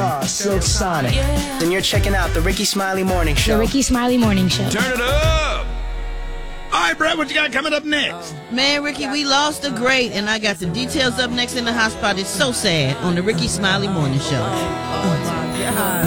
Star, Silk Sonic. Then you're checking out the Ricky Smiley Morning Show. The Ricky Smiley Morning Show. Turn it up! All right, Brett, what you got coming up next? Man, Ricky, we lost a great, and I got the details up next in the hot spot. It's so sad on the Ricky Smiley Morning Show. Oh, my God.